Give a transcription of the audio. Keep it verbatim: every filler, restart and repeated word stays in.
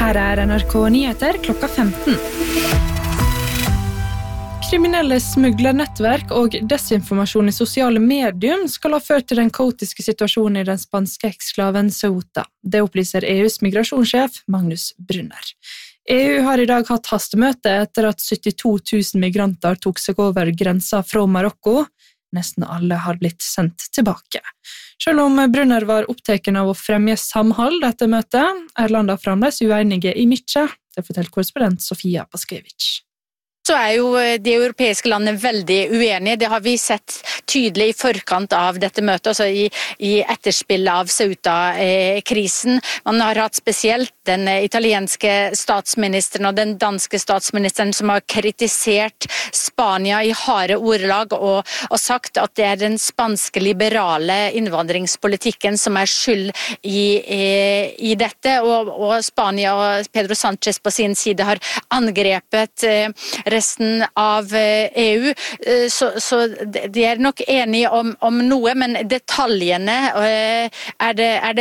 Her er N R K Nyheter klokka femten. Kriminelle smuglernettverk og desinformasjon i sosiale medier skal ha ført til den kaotiske situasjonen i den spanske eksklaven Ceuta. Det opplyser E U's migrasjonssjef Magnus Brunner. E U har i dag hatt hastemøte etter at syttito tusen migranter tok seg over grensa fra Marokko. Nesten alle har blitt sendt tilbake. Selv om Brunner var opptaken av å fremje samhold etter møtet, er landet fremdeles uenige i mye. Det forteller korrespondent Sofia Paskevich. Så er jo de europeiske landene veldig uenige. Det har vi sett tydelig i forkant av dette møtet, altså i, i etterspill av Ceuta-krisen. Man har hatt spesielt den italienske statsministeren og den danske statsministeren som har kritisert Spania i harde ordelag og, og sagt at det er den spanske liberale innvandringspolitikken som er skyld i, i, i dette. Og, og Spania og Pedro Sánchez på sin side har angrepet resten av E U, så, så de er nok enige om, om noe, men detaljene er det, er det